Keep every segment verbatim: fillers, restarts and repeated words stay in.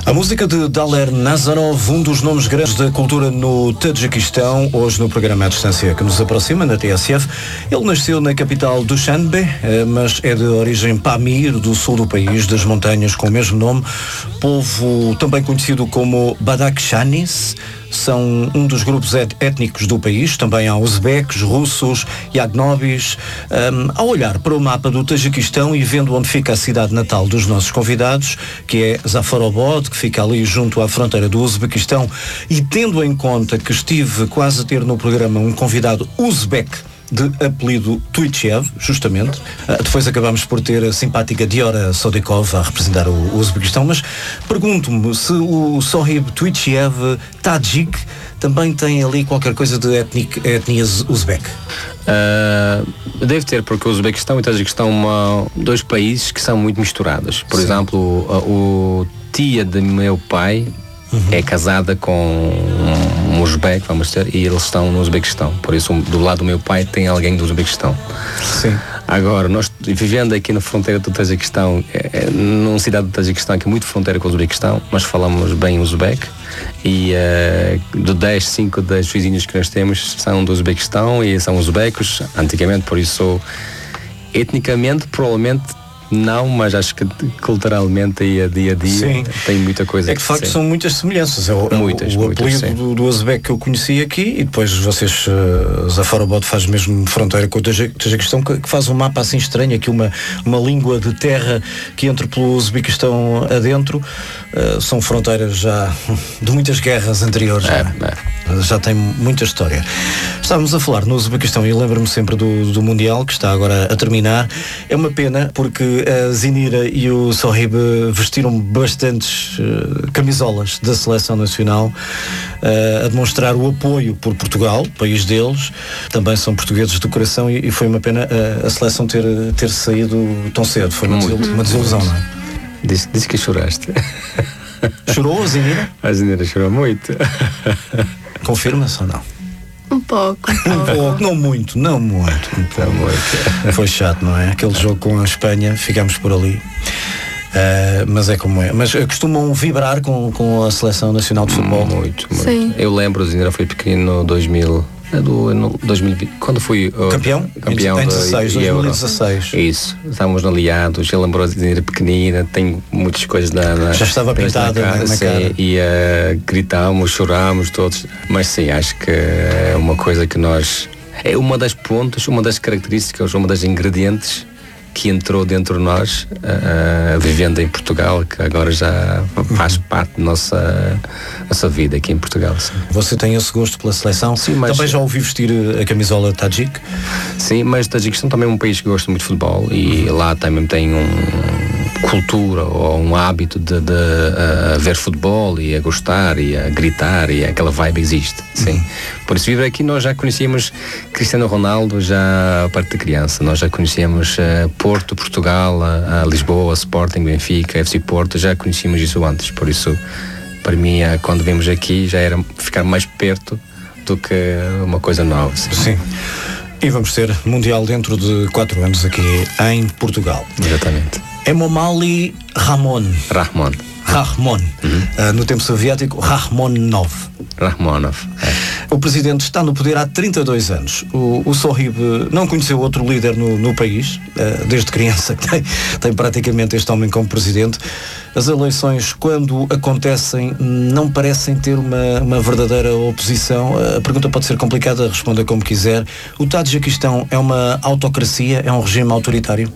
A música de Daler Nazarov, um dos nomes grandes da cultura no Tajiquistão, hoje no programa à distância que nos aproxima, na T S F. Ele nasceu na capital Dushanbe, mas é de origem Pamir, do sul do país, das montanhas com o mesmo nome. Povo também conhecido como Badakhshanis, são um dos grupos étnicos do país. Também há uzbeques, russos, yagnobis. Um, ao olhar para o mapa do Tajiquistão e vendo onde fica a cidade natal dos nossos convidados, que é Zafarobod, que fica ali junto à fronteira do Uzbequistão, e tendo em conta que estive quase a ter no programa um convidado uzbeque de apelido Tuichev, justamente. Uh, depois acabámos por ter a simpática Diora Sodekov a representar o, o Uzbequistão, mas pergunto-me se o Sohib Tuichev Tajik também tem ali qualquer coisa de etnic, etnia uzbeque. Uh, deve ter, porque o Uzbequistão e o Tajiquistão são dois países que são muito misturados. Por Sim. exemplo, o, o tia de meu pai Uhum. é casada com um, um uzbeque, vamos dizer, e eles estão no Uzbequistão. Por isso, do lado do meu pai tem alguém do Uzbequistão. Sim. Agora, nós vivendo aqui na fronteira do Tajiquistão, é, é, numa cidade do Tajiquistão que é muito fronteira com o Uzbequistão, nós falamos bem uzbeque, e uh, do dez, cinco das vizinhos que nós temos são do Uzbequistão e são uzbecos, antigamente, por isso, etnicamente, provavelmente, não, mas acho que culturalmente e a dia a dia sim. tem muita coisa. É que de facto são muitas semelhanças. É o, muitas, o, o muitas, apelido do, do uzbeque que eu conheci aqui, e depois vocês, uh, Zafarobod faz mesmo fronteira com o Tajiquistão, que, que faz um mapa assim estranho, aqui uma, uma língua de terra que entra pelo Uzbequistão adentro. Uh, são fronteiras já de muitas guerras anteriores. É, é. Já tem muita história. Estávamos a falar no Uzbequistão e lembro-me sempre do, do Mundial, que está agora a terminar. É uma pena porque a Zinira e o Sohib vestiram bastantes uh, camisolas da seleção nacional, uh, a demonstrar o apoio por Portugal, país deles. Também são portugueses de coração, e, e foi uma pena uh, a seleção ter, ter saído tão cedo. Foi uma, desil, uma desilusão, não é? Disse, disse que choraste. Chorou a Zinira? A Zinira chorou muito. Confirma-se ou não? Um pouco. Um pouco, não muito, não muito. Não muito. Foi chato, não é? Aquele jogo com a Espanha, ficámos por ali. Uh, mas é como é. Mas costumam vibrar com, com a seleção nacional de futebol? Muito, muito. Sim. Eu lembro, a Zinira foi pequenino no dois mil. Do, no dois mil e vinte, quando fui uh, campeão? Campeão em dezasseis, dois mil e dezasseis. Isso, estávamos aliados. Ele lembrou de Zinira pequenina, tem muitas coisas na, na já estava pintada na, cara, na sim, cara. E uh, gritámos, chorámos todos. Mas sim, acho que é uma coisa que nós, é uma das pontos, uma das características, uma das ingredientes que entrou dentro de nós, uh, vivendo em Portugal, que agora já faz parte da nossa, nossa vida aqui em Portugal. Sim. Você tem esse gosto pela seleção? Sim, mas também já ouvi vestir a camisola Tajik? Sim, mas Tajiquistão também é um país que gosta muito de futebol, e uhum. lá também tem um cultura ou um hábito de, de uh, ver futebol e a gostar e a gritar, e aquela vibe existe, sim. Uhum. Por isso, viver aqui, nós já conhecíamos Cristiano Ronaldo já a parte de criança, nós já conhecíamos uh, Porto, Portugal, a, a Lisboa, Sporting, Benfica, F C Porto, já conhecíamos isso antes, por isso, para mim, uh, quando vimos aqui, já era ficar mais perto do que uma coisa nova. Sim. Sim. E vamos ter Mundial dentro de quatro anos aqui em Portugal. Exatamente. Emomali Ramon. Rahmon. Rahmon. Uhum. Uh, no tempo soviético, Rahmonov. Rahmonov. É. O presidente está no poder há trinta e dois anos. O, o Sohib não conheceu outro líder no, no país, uh, desde criança, que tem, tem praticamente este homem como presidente. As eleições, quando acontecem, não parecem ter uma, uma verdadeira oposição. A pergunta pode ser complicada, responda como quiser. O Tajiquistão é uma autocracia, é um regime autoritário?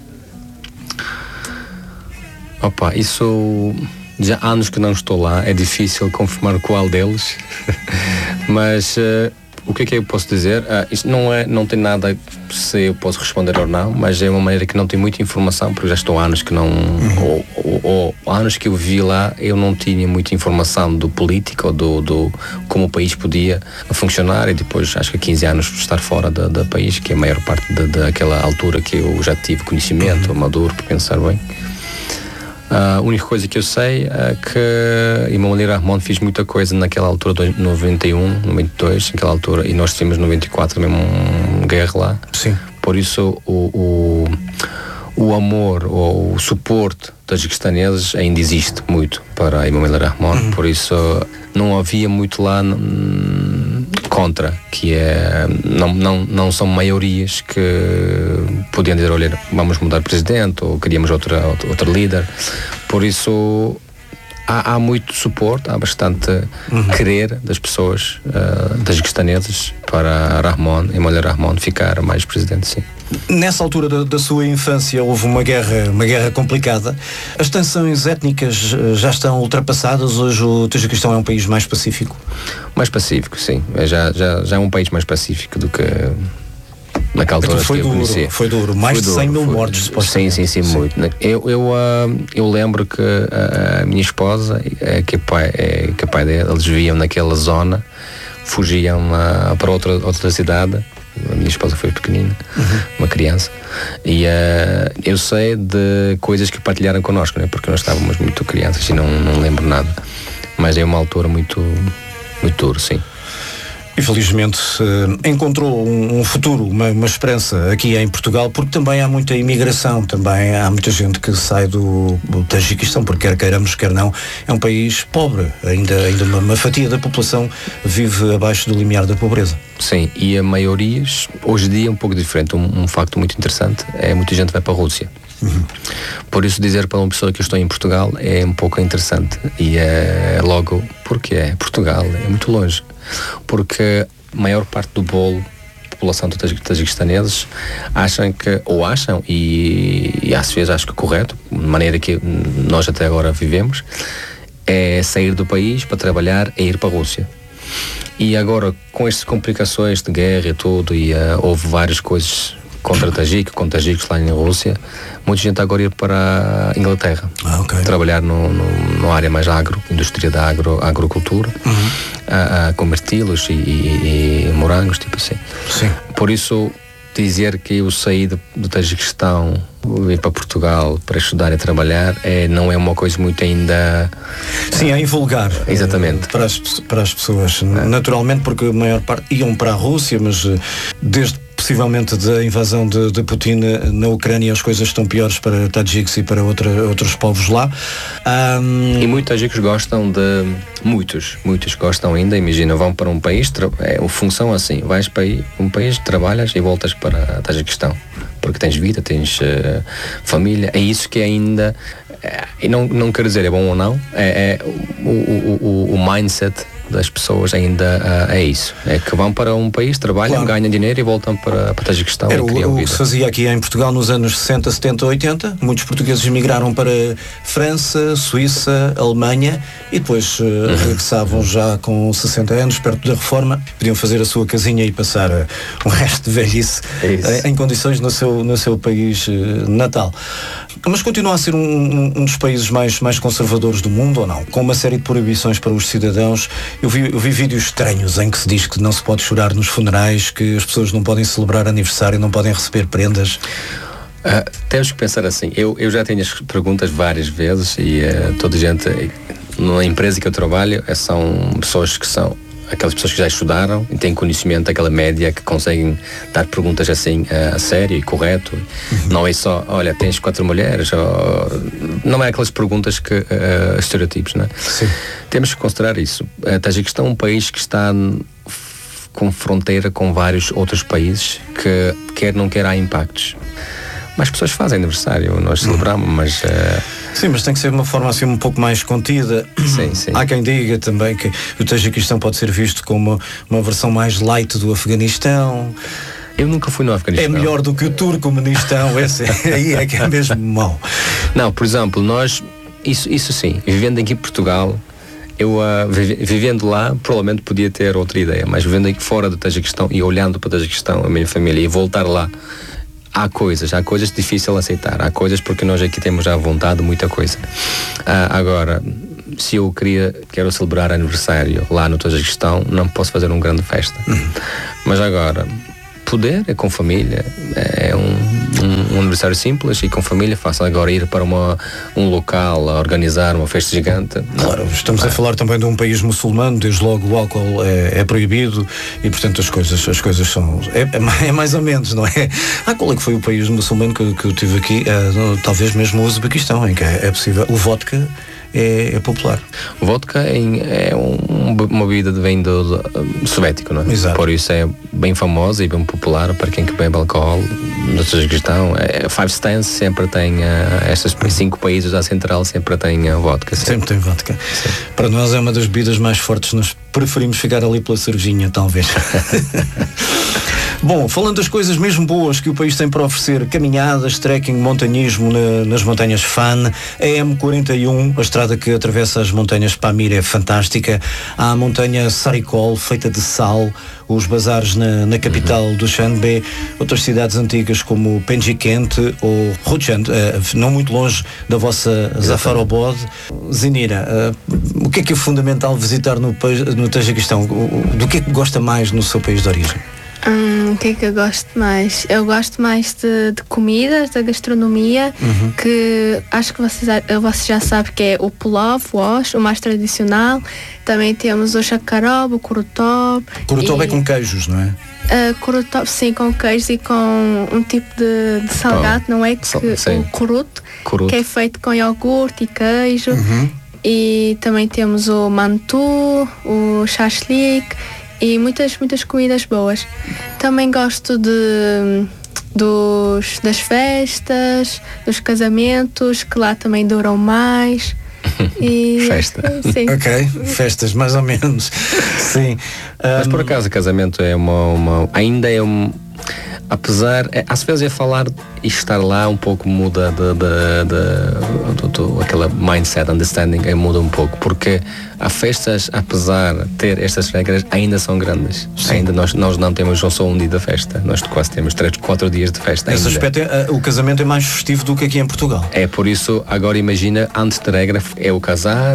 Opa, isso já há anos que não estou lá, é difícil confirmar qual deles, mas uh, o que é que eu posso dizer? Uh, isto não, é, não tem nada se eu posso responder ou não, mas é uma maneira que não tem muita informação, porque já estou há anos que não, uhum. ou, ou, ou anos que eu vi lá, eu não tinha muita informação do político, ou do, do como o país podia funcionar, e depois acho que há quinze anos de estar fora do, do país, que é a maior parte da, daquela altura que eu já tive conhecimento, uhum. maduro, para pensar bem. A única coisa que eu sei é que Emomali Rahmon fez muita coisa naquela altura, de noventa e um, noventa e dois, naquela altura, e nós tivemos noventa e quatro mesmo uma guerra lá. Sim. Por isso o, o, o amor ou o suporte tajiquistaneses ainda existe muito para Emomali Rahmon, uhum. por isso não havia muito lá hum, contra, que é, não, não, não são maiorias que podiam dizer, olha, vamos mudar presidente ou queríamos outra, outra, outra líder, por isso há, há muito suporte, há bastante uhum. querer das pessoas uh, tajiquistaneses para Rahmon, Emomali Rahmon ficar mais presidente, sim. Nessa altura da, da sua infância houve uma guerra, uma guerra complicada. As tensões étnicas já estão ultrapassadas? Hoje o Tajiquistão é um país mais pacífico? Mais pacífico, sim. É já, já, já é um país mais pacífico do que naquela altura foi que eu duro, conhecia. Foi duro, mais foi de cem duro, mil foi, mortos, supostamente. Sim, sim, sim, sim. muito. Eu, eu, uh, eu lembro que a, a minha esposa, é, que, é pai, é, que a pai dela, eles viviam naquela zona, fugiam uh, para outra, outra cidade. A minha esposa foi pequenina, uhum. uma criança, e uh, eu sei de coisas que partilharam connosco, né? Porque nós estávamos muito crianças e não, não lembro nada, mas é uma altura muito, muito dura, sim. E felizmente eh, encontrou um, um futuro, uma, uma esperança aqui em Portugal, porque também há muita imigração, também há muita gente que sai do, do Tajiquistão, porque quer queiramos, quer não, é um país pobre, ainda, ainda uma, uma fatia da população vive abaixo do limiar da pobreza. Sim, e a maioria, hoje em dia é um pouco diferente, um, um facto muito interessante, é muita gente vai para a Rússia. Uhum. Por isso dizer para uma pessoa que eu estou em Portugal é um pouco interessante, e é logo, porque é Portugal, é muito longe. Porque a maior parte do bolo da população dos tajiquistaneses acham que, ou acham, e, e às vezes acho que é correto, de maneira que nós até agora vivemos, é sair do país para trabalhar e ir para a Rússia. E agora, com estas complicações de guerra e tudo, e uh, houve várias coisas contra Tajique, contra Tajicos lá na Rússia, muita gente agora ir para a Inglaterra, ah, okay. trabalhar no, no, no área mais agro, indústria da agro, agrocultura, uhum. a, a comer tilos e, e, e morangos, tipo assim. Sim. Por isso, dizer que eu saí do, do Tajiquistão e para Portugal para estudar e trabalhar é, não é uma coisa muito ainda... Sim, é invulgar. Exatamente. Uh, para, as, para as pessoas. É. Naturalmente, porque a maior parte iam para a Rússia, mas uh, desde possivelmente da invasão de, de Putin na Ucrânia as coisas estão piores para tajiques e para outra, outros povos lá. Um... E muitos tajiques gostam de... Muitos, muitos gostam ainda, imagina, vão para um país, é a função assim, vais para um país, trabalhas e voltas para Tajiquistão, porque tens vida, tens uh, família, é isso que ainda, é, e não, não quero dizer é bom ou não, é, é o, o, o, o mindset das pessoas ainda uh, é isso, é que vão para um país, trabalham, claro. ganham dinheiro e voltam para, para Tajiquistão Era e criam o, vida. O que se fazia aqui em Portugal nos anos sessenta, setenta, oitenta, muitos portugueses migraram para França, Suíça, Alemanha e depois uh, uhum. regressavam já com sessenta anos, perto da reforma, podiam fazer a sua casinha e passar uh, um resto de velhice uh, em condições no seu, no seu país uh, natal. Mas continua a ser um, um, um dos países mais, mais conservadores do mundo, ou não? Com uma série de proibições para os cidadãos. Eu vi, eu vi vídeos estranhos em que se diz que não se pode chorar nos funerais, que as pessoas não podem celebrar aniversário, não podem receber prendas. Uh, temos que pensar assim, eu, eu já tenho as perguntas várias vezes e uh, toda a gente, na empresa que eu trabalho, são pessoas que são aquelas pessoas que já estudaram e têm conhecimento daquela média, que conseguem dar perguntas assim uh, a sério e correto. Uhum. Não é só, olha, tens quatro mulheres, ou... não é aquelas perguntas que uh, estereotipos, né? Sim. Temos que considerar isso. A Tajiquistão é um país que está com fronteira com vários outros países que quer não quer há impactos. Mas as pessoas fazem aniversário, nós celebramos, uhum. mas... Uh... Sim, mas tem que ser de uma forma assim um pouco mais contida. Sim, sim. Há quem diga também que o Tajiquistão pode ser visto como uma, uma versão mais light do Afeganistão. Eu nunca fui no Afeganistão. É melhor do que o Turcomenistão, esse aí é que é mesmo mau. Não, por exemplo, nós, isso, isso sim, vivendo aqui em Portugal, eu uh, vivendo lá, provavelmente podia ter outra ideia, mas vivendo aqui fora do Tajiquistão e olhando para o Tajiquistão, a minha família, e voltar lá, há coisas, há coisas difíceis de aceitar, há coisas porque nós aqui temos à vontade muita coisa. Uh, agora, se eu queria, quero celebrar aniversário lá no Tajiquistão, não posso fazer uma grande festa. Uhum. Mas agora, poder é com família, é um, um, um aniversário simples e com família, faço agora ir para uma, um local a organizar uma festa gigante. Claro, estamos a falar também de um país muçulmano, desde logo o álcool é, é proibido e, portanto, as coisas, as coisas são... É, é mais ou menos, não é? Ah, qual é que foi o país muçulmano que, que eu tive aqui? É, talvez mesmo o Uzbequistão, em que é, é possível... O vodka é, é popular. O vodka é, é um, uma bebida de vem do, do soviético, não é? Exato. Por isso é bem famosa e bem popular para quem que bebe álcool. No Tajiquistão, é, Five Stands sempre tem, uh, estes cinco países da Central sempre tem uh, vodka. Sempre, sempre tem vodka. Sim. Para nós é uma das bebidas mais fortes, nós preferimos ficar ali pela cervejinha, talvez. Bom, falando das coisas mesmo boas que o país tem para oferecer, caminhadas, trekking, montanhismo na, nas montanhas Fan, a M quarenta e um, a estrada que atravessa as montanhas Pamir é fantástica, há a montanha Sarikol, feita de sal, os bazares na, na capital uhum. do Shanbe, outras cidades antigas como Penjikent ou Rujand, uh, não muito longe da vossa Zafarobod. Zinira, uh, o que é que é fundamental visitar no, no Tajiquistão? Do que é que gosta mais no seu país de origem? Hum, o que é que eu gosto mais? Eu gosto mais de, de comidas, da gastronomia, uhum. que acho que vocês, vocês já sabem que é o pulao, o osh, o mais tradicional. Também temos o shakarab, o kurutob. Kurutob e, é com queijos, não é? Uh, kurutob, sim, com queijos e com um tipo de, de salgado, oh, não é? Que, o kuruto, que é feito com iogurte e queijo. Uhum. E também temos o mantu, o shashlik e muitas, muitas comidas boas. Também gosto de, dos, das festas, dos casamentos, que lá também duram mais. E, Festa. Sim. Ok, festas mais ou menos. Sim. Mas por acaso o casamento é uma, uma ainda é um, apesar, é, às vezes é falar e estar lá um pouco muda de, de, de, de, de, aquela mindset, understanding, é, muda um pouco, porque as festas, apesar de ter estas regras, ainda são grandes. Sim. Ainda nós, nós não temos só um dia de festa, nós quase temos três, quatro dias de festa. Nesse aspecto, é, o casamento é mais festivo do que aqui em Portugal. É por isso, agora imagina, antes da regra, é o casar,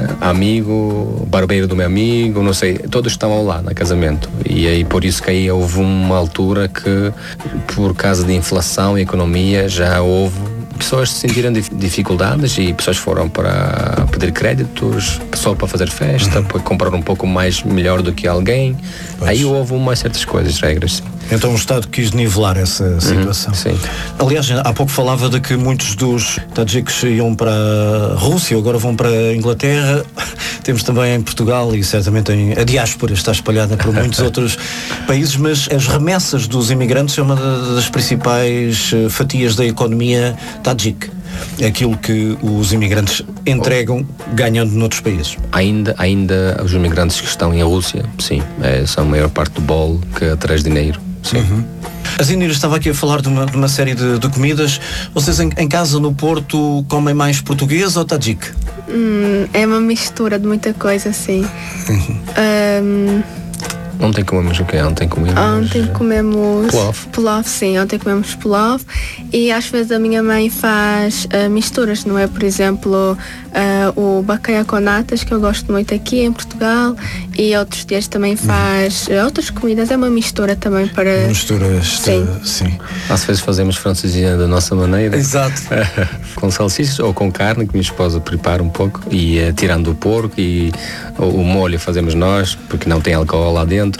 amigo, barbeiro do meu amigo, não sei, todos estavam lá no casamento. E aí por isso que aí houve uma altura que, por causa de inflação e economia, já houve pessoas sentiram dificuldades e pessoas foram para pedir créditos, só para fazer festa, uhum. para comprar um pouco mais melhor do que alguém. Pois. Aí houve umas certas coisas, regras. Então o Estado quis nivelar essa situação. Uhum, sim. Aliás, há pouco falava de que muitos dos tajiques iam para a Rússia, agora vão para a Inglaterra. Temos também em Portugal e certamente em, a diáspora está espalhada por muitos outros países, mas as remessas dos imigrantes é uma das principais fatias da economia tajique. É aquilo que os imigrantes entregam ganhando noutros países. Ainda, ainda os imigrantes que estão em Rússia, sim, é, são a maior parte do bolo que traz dinheiro. Sim. Uhum. A Zinira estava aqui a falar de uma, de uma série de, de comidas. Vocês em, em casa no Porto comem mais português ou tajique? Hum, é uma mistura de muita coisa, sim. Uhum. Um, Ontem comemos o quê? Ontem comemos... Ontem comemos... Pulao. Pulao, sim. Ontem comemos pulao. E às vezes a minha mãe faz uh, misturas, não é? Por exemplo, uh, o bacalhau com natas, que eu gosto muito aqui em Portugal. E outros dias também faz uh, outras comidas. É uma mistura também para... Misturas, sim. sim. Às vezes fazemos francesinha da nossa maneira. Exato. Com salsichas ou com carne, que minha esposa prepara um pouco. E uh, tirando o porco e o, o molho fazemos nós, porque não tem álcool lá dentro.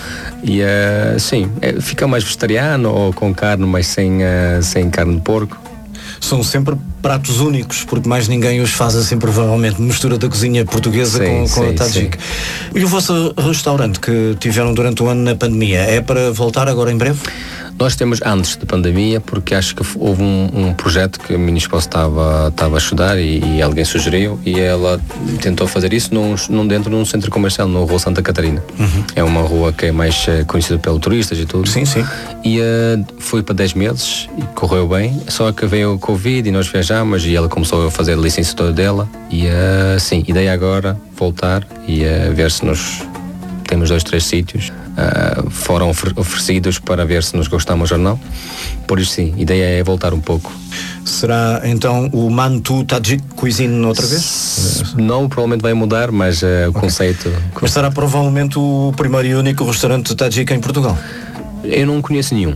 E uh, sim, é, fica mais vegetariano ou com carne, mas sem, uh, sem carne de porco. São sempre pratos únicos, porque mais ninguém os faz assim, provavelmente, mistura da cozinha portuguesa sim, com, com sim, a tajique. E o vosso restaurante que tiveram durante o ano na pandemia, é para voltar agora em breve? Nós temos antes da pandemia, porque acho que houve um, um projeto que a minha esposa estava, estava a estudar e, e alguém sugeriu e ela tentou fazer isso num, num, dentro de um centro comercial, na Rua Santa Catarina. Uhum. É uma rua que é mais uh, conhecida pelos turistas e tudo. Sim, sim. E uh, foi para dez meses e correu bem, só que veio o Covid e nós viajamos e ela começou a fazer a licenciatura dela e uh, sim, ideia agora voltar e uh, ver se nos... Temos dois, três sítios uh, foram ofer- oferecidos para ver se nos gostamos ou não. Por isso sim, a ideia é voltar um pouco. Será então o Mantu Tajik Cuisine outra vez? S- não, provavelmente vai mudar, mas uh, o okay. conceito... Mas será provavelmente o primeiro e único restaurante Tajik em Portugal? Eu não conheço nenhum.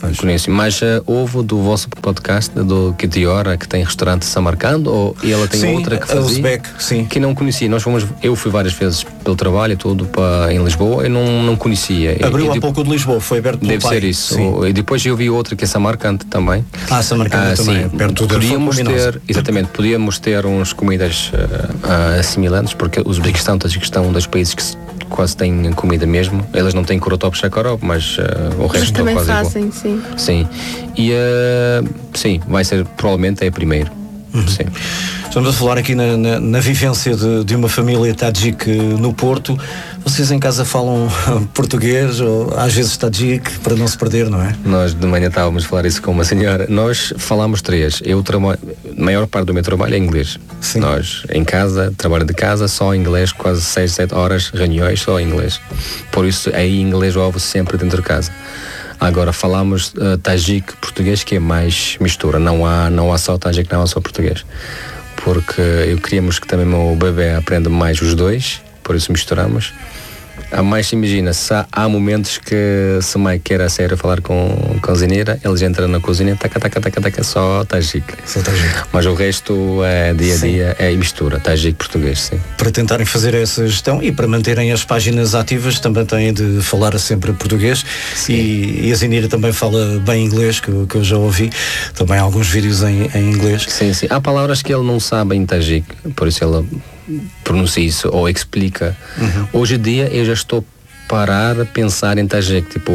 Pois. Conheço, mas uh, houve do vosso podcast, do Kitiora, que tem restaurante Samarcando, ou e ela tem sim, outra que fazia? Uzbek, sim. Que não conhecia. Nós fomos, eu fui várias vezes pelo trabalho e tudo para, em Lisboa, eu não, não conhecia. Abriu e, há e, pouco de Lisboa, foi aberto pelo Deve pai. ser isso. Sim. E depois eu vi outra que é Samarcando também. Ah, Samarcando ah, também, sim. Perto da podíamos ter, exatamente, podíamos ter uns comidas uh, uh, assimilantes, porque o Uzbequistão e o Tajiquistão são um dos países que quase têm comida mesmo. Elas não têm Kurotop Shakarov, mas uh, o resto mas também quase fazem, igual. sim. Sim. E uh, sim, vai ser, provavelmente é a primeira. Uhum. Sim. Estamos a falar aqui na, na, na vivência de, de uma família tadjique no Porto. Vocês em casa falam português ou às vezes tadjique para não se perder, não é? Nós de manhã estávamos a falar isso com uma senhora. Nós falamos três. Eu trabalho, a maior parte do meu trabalho é inglês. Sim. Nós em casa, trabalho de casa, só inglês, quase seis, sete horas, reuniões, só inglês. Por isso aí inglês ouve sempre dentro de casa. Agora falamos uh, tajique português, que é mais mistura. Não há, não há só tajique, não há só português. Porque eu queríamos que também o bebê aprenda mais os dois, por isso misturamos. Há mais, imagina, se há, há momentos que se a mãe quer a sério falar com, com a Zinira, eles entram na cozinha, taca, taca, taca, taca, só tajique. Só tajique. Mas o resto é dia a dia, sim. É mistura, tajique português, sim. Para tentarem fazer essa gestão e para manterem as páginas ativas, também têm de falar sempre português. E, e a Zinira também fala bem inglês, que, que eu já ouvi. Também há alguns vídeos em, em inglês. Sim, sim. Há palavras que ele não sabe em tajique, por isso ela pronuncia isso ou explica. Uhum. Hoje em dia eu já estou a parar a pensar em tajique, tipo,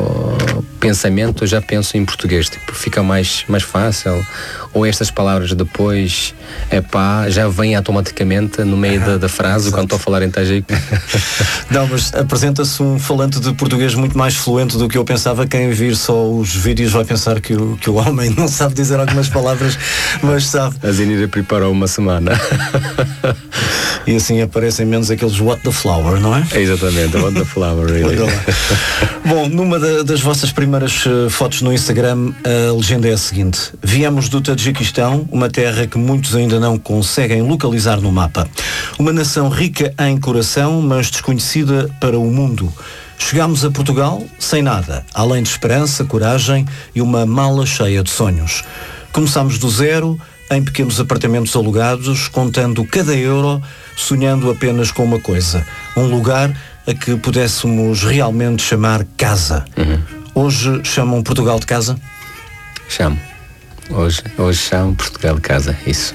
o pensamento eu já penso em português, tipo, fica mais, mais fácil. Ou estas palavras depois, é pá, já vem automaticamente no meio ah, da, da frase, exato. Quando estou a falar em tajique. Não, mas apresenta-se um falante de português muito mais fluente do que eu pensava. Quem vir só os vídeos vai pensar que o, que o homem não sabe dizer algumas palavras, mas sabe. A Zinira preparou uma semana. E assim aparecem menos aqueles what the flower, não é? É exatamente, what the flower, really. Bom, numa da, das vossas primeiras uh, fotos no Instagram, a legenda é a seguinte: viemos do Tajiquistão, uma terra que muitos ainda não conseguem localizar no mapa. Uma nação rica em coração, mas desconhecida para o mundo. Chegámos a Portugal sem nada, além de esperança, coragem e uma mala cheia de sonhos. Começámos do zero, em pequenos apartamentos alugados, contando cada euro, sonhando apenas com uma coisa: um lugar a que pudéssemos realmente chamar casa. Uhum. Hoje chamam Portugal de casa? Chamo. Hoje, hoje chamo Portugal de casa, isso.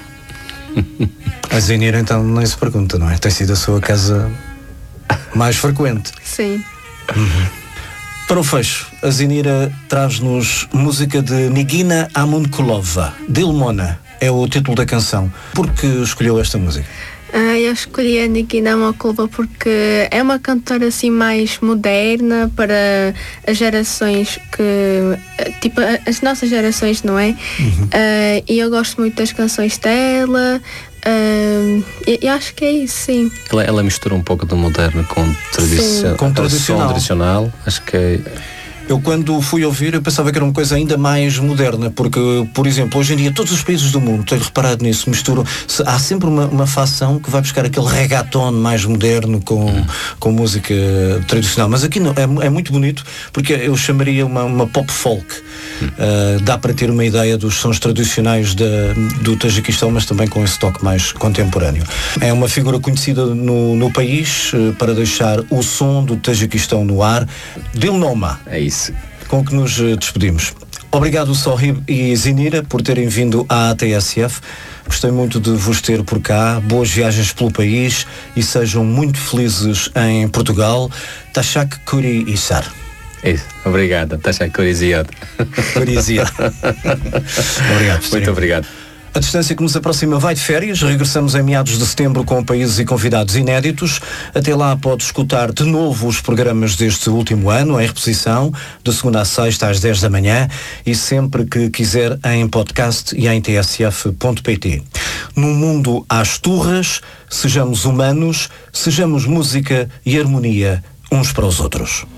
A Zinira então nem se pergunta, não é? Tem sido a sua casa mais frequente. Sim. Uhum. Para o fecho, a Zinira traz-nos música de Nigina Amunkulova, Dilmona, é o título da canção. Por que escolheu esta música? Ah, eu escolhi a Nigina Amunkulova porque é uma cantora assim mais moderna para as gerações que, tipo, as nossas gerações, não é? Uhum. Ah, e eu gosto muito das canções dela. Uh, e acho que é isso, sim. Ela, ela mistura um pouco do moderno com, tradici com tradicional. tradicional. Acho que é... Eu quando fui ouvir eu pensava que era uma coisa ainda mais moderna, porque, por exemplo, hoje em dia todos os países do mundo, tenho reparado nisso, misturam, há sempre uma, uma facção que vai buscar aquele reggaeton mais moderno com, hum. com música tradicional, mas aqui não, é, é muito bonito, porque eu chamaria uma, uma pop folk. Hum. Uh, dá para ter uma ideia dos sons tradicionais da, do Tajiquistão, mas também com esse toque mais contemporâneo. É uma figura conhecida no, no país uh, para deixar o som do Tajiquistão no ar. Dilnoma. É isso. Com que nos despedimos. Obrigado, Sohib e Zinira, por terem vindo à A T S F. Gostei muito de vos ter por cá. Boas viagens pelo país e sejam muito felizes em Portugal. Tashak Kuri Isar. Isso, obrigado. Tashak Kuri Ziad. Kuri Ziad. Obrigado. Muito obrigado. A distância que nos aproxima vai de férias. Regressamos em meados de setembro com países e convidados inéditos. Até lá pode escutar de novo os programas deste último ano, em reposição, de segunda a sexta às dez da manhã e sempre que quiser em podcast e em t s f ponto p t. Num mundo às turras, sejamos humanos, sejamos música e harmonia uns para os outros.